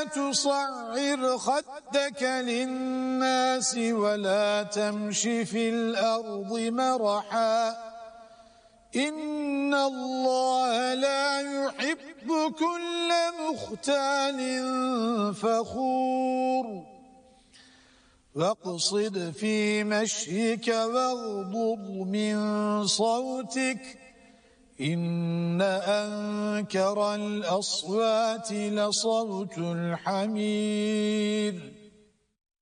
ولا تصعر خدك للناس ولا تمش في الأرض مرحا إن الله لا يحب كل مختال فخور واقصد في مشيك واغضض من صوتك إن أنكر الأصوات لصوت الحمير